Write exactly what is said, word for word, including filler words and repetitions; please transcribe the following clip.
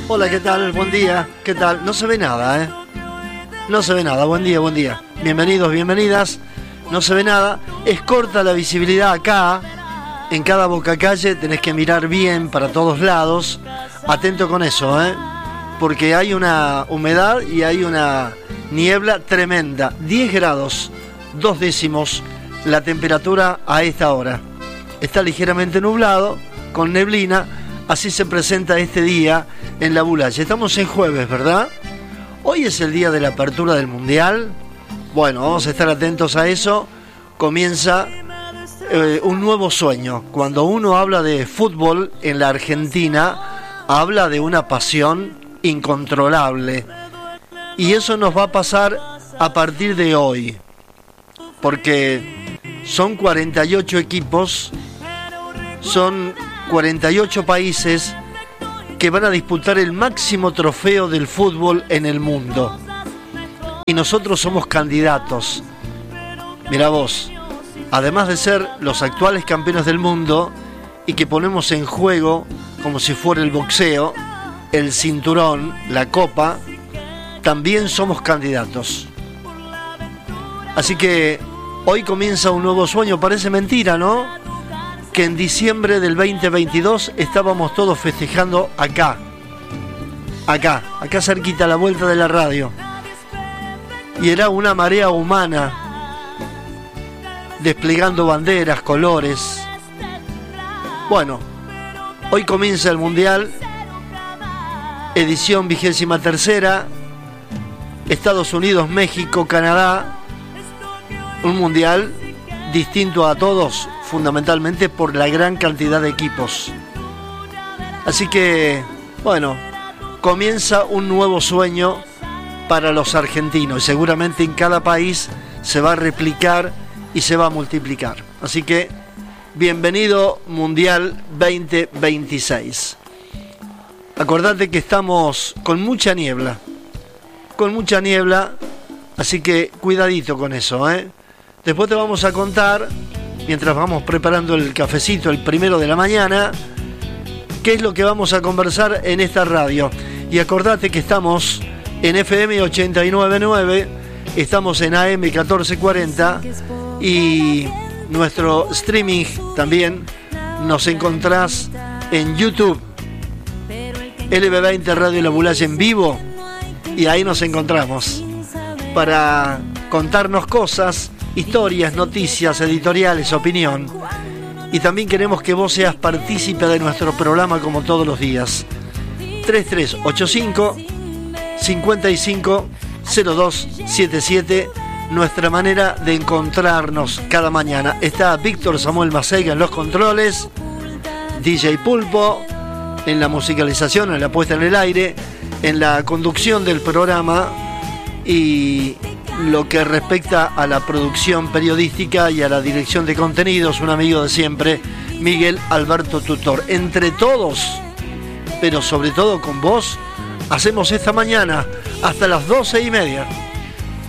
Hola, ¿qué tal? Buen día. ¿Qué tal? No se ve nada, ¿eh? No se ve nada. Buen día, buen día. Bienvenidos, bienvenidas. No se ve nada. Es corta la visibilidad acá. En cada bocacalle tenés que mirar bien para todos lados. Atento con eso, ¿eh? Porque hay una humedad y hay una niebla tremenda. diez grados, dos décimos la temperatura a esta hora. Está ligeramente nublado, con neblina. Así se presenta este día en la Bulaya. Estamos en jueves, ¿verdad? Hoy es el día de la apertura del Mundial. Bueno, vamos a estar atentos a eso. Comienza eh, un nuevo sueño. Cuando uno habla de fútbol en la Argentina, habla de una pasión incontrolable. Y eso nos va a pasar a partir de hoy. Porque son cuarenta y ocho equipos, son cuarenta y ocho países que van a disputar el máximo trofeo del fútbol en el mundo. Y nosotros somos candidatos. Mirá vos, además de ser los actuales campeones del mundo y que ponemos en juego, como si fuera el boxeo, el cinturón, la copa, también somos candidatos. Así que hoy comienza un nuevo sueño. Parece mentira, ¿no? Que en diciembre del veinte veintidós estábamos todos festejando acá, acá, acá cerquita a la vuelta de la radio. Y era una marea humana, desplegando banderas, colores. Bueno, hoy comienza el Mundial, edición vigésima tercera, Estados Unidos, México, Canadá, un Mundial distinto a todos, fundamentalmente por la gran cantidad de equipos. Así que, bueno, comienza un nuevo sueño para los argentinos y seguramente en cada país se va a replicar y se va a multiplicar. Así que, bienvenido Mundial veinte veintiséis. Acordate que estamos con mucha niebla, con mucha niebla, así que cuidadito con eso, ¿eh? Después te vamos a contar, mientras vamos preparando el cafecito, el primero de la mañana, qué es lo que vamos a conversar en esta radio. Y acordate que estamos en F M ochenta y nueve punto nueve, estamos en A M catorce cuarenta y nuestro streaming también nos encontrás en YouTube, L B veinte Radio La Bulaya en vivo, y ahí nos encontramos para contarnos cosas, historias, noticias, editoriales, opinión. Y también queremos que vos seas partícipe de nuestro programa como todos los días. tres tres ocho cinco, cinco cinco cero dos siete siete, nuestra manera de encontrarnos cada mañana. Está Víctor Samuel Maceiga en los controles, D J Pulpo en la musicalización, en la puesta en el aire, en la conducción del programa y lo que respecta a la producción periodística y a la dirección de contenidos, un amigo de siempre, Miguel Alberto Tutor. Entre todos, pero sobre todo con vos, hacemos esta mañana hasta las doce y media.